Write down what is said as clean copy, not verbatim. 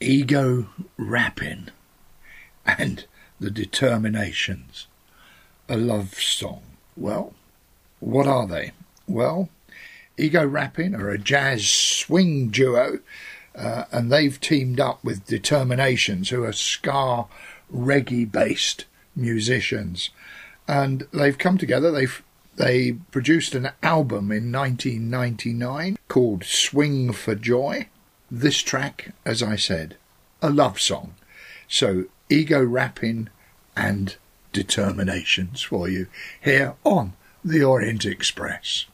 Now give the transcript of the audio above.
Ego Rapping and the Determinations. A love song. Well, what are they? Well, Ego Rapping are a jazz swing duo, and they've teamed up with Determinations, who are ska reggae-based musicians. And they've come together. They produced an album in 1999 called Swing for Joy. This track, as I said, a love song. So Ego Rapping and Determinations for you here on the Orient Express.